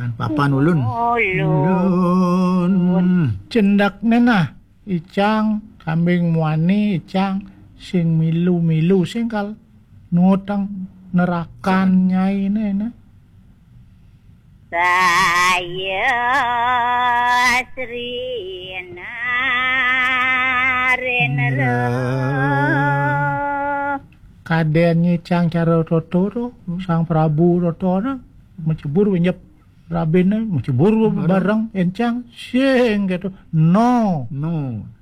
Papan ulun. Cendak nena icang kambing muani icang sing milu singkal nutang nerakan nyai nena. Saya Sri Narendra Kaden nyicang cara Totoro sang Prabu Totoro mencebur wenyep Rabena mencebur bareng encang sing gitu no